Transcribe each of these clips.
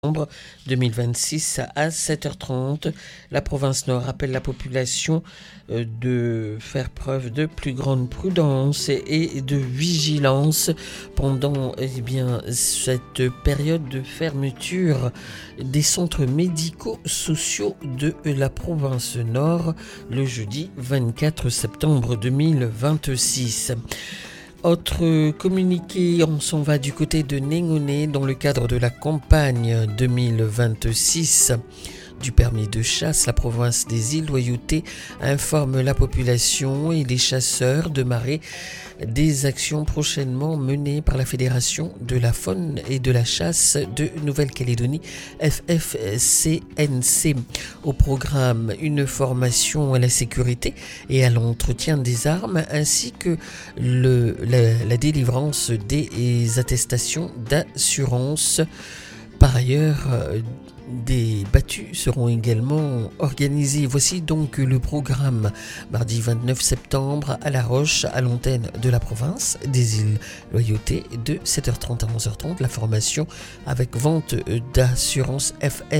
Septembre 2026 à 7h30. La province Nord appelle la population de faire preuve de plus grande prudence et de vigilance pendant cette période de fermeture des centres médico-sociaux de la province Nord le jeudi 24 septembre 2026. Autre communiqué, on s'en va du côté de Néngoné dans le cadre de la campagne 2026 du permis de chasse. La province des îles Loyauté informe la population et les chasseurs de marée des actions prochainement menées par la Fédération de la faune et de la chasse de Nouvelle-Calédonie, FFCNC. Au programme, une formation à la sécurité et à l'entretien des armes, ainsi que la délivrance des attestations d'assurance. Par ailleurs, des battues seront également organisées. Voici donc le programme. Mardi 29 septembre à La Roche, à l'antenne de la province des îles Loyauté, de 7h30 à 11h30. La formation avec vente d'assurance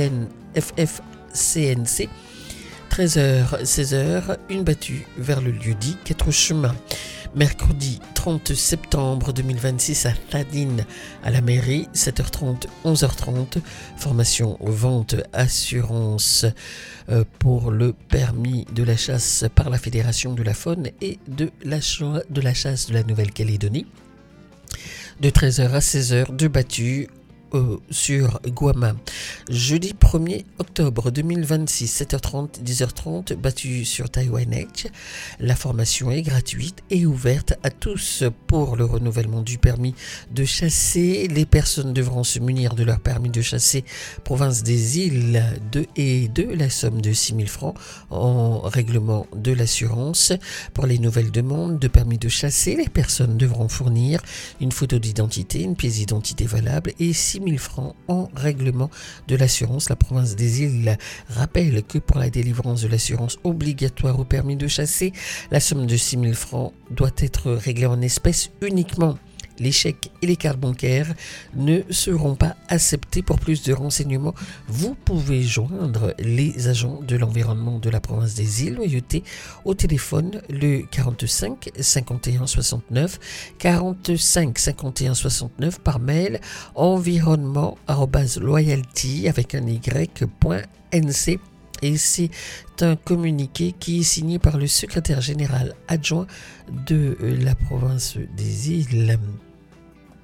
FFCNC. 13h, 16h, une battue vers le lieu-dit 4 chemins. Mercredi 30 septembre 2026 à Tadine, à la mairie, 7h30, 11h30, formation vente assurance pour le permis de la chasse par la Fédération de la faune et de la chasse de la Nouvelle-Calédonie. De 13h à 16h, deux battues sur Guama. Jeudi 1er octobre 2026, 7h30, 10h30, battu sur Taiwan Edge. La formation est gratuite et ouverte à tous pour le renouvellement du permis de chasser. Les personnes devront se munir de leur permis de chasser province des îles de la somme de 6 000 francs en règlement de l'assurance. Pour les nouvelles demandes de permis de chasser, les personnes devront fournir une photo d'identité, une pièce d'identité valable et 6 000 francs en règlement de l'assurance. La province des îles rappelle que pour la délivrance de l'assurance obligatoire au permis de chasser, la somme de 6 000 francs doit être réglée en espèces uniquement. Les chèques et les cartes bancaires ne seront pas acceptés. Pour plus de renseignements, vous pouvez joindre les agents de l'environnement de la province des îles Loyauté au téléphone le 45 51 69 45 51 69, par mail environnement@loyalty avec un y.nc. Et c'est un communiqué qui est signé par le secrétaire général adjoint de la province des îles.